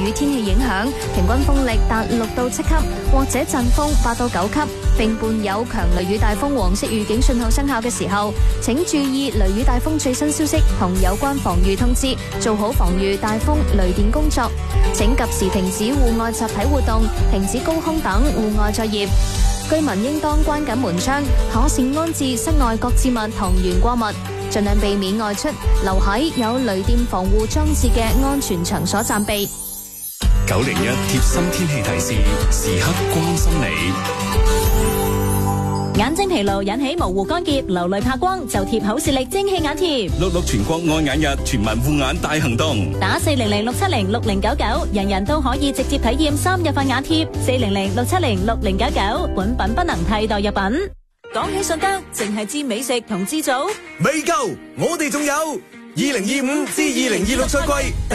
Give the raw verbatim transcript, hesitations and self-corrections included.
雨天氣影響，平均風力達六到七級，或者陣風八到九級，並伴有強雷雨大風黃色預警信號生效嘅時候，請注意雷雨大風最新消息同有關防禦通知，做好防禦大風雷電工作。請及時停止戶外集體活動，停止高空等戶外作業。居民應當關緊門窗，妥善安置室外各置物同懸掛物，盡量避免外出，留喺有雷電防護裝置嘅安全場所暫避。 九零一貼心天氣提示，時刻關心你。 眼睛疲勞引起模糊乾澀、流淚怕光，就貼好視力蒸汽眼貼。 六六全國愛眼日，全民護眼大行動。 打四零零六七零六零九九，人人都可以直接體驗三日份眼貼。四零零六七零六零九九，本品不能替代藥品。講起順德，淨係知美食同知祖， 未夠，我哋仲有二零二五至二零二六賽季。